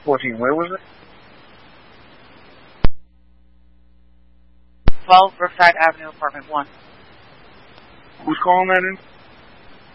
14, where was it? 12 Riverside Avenue, apartment 1. Who's calling that in?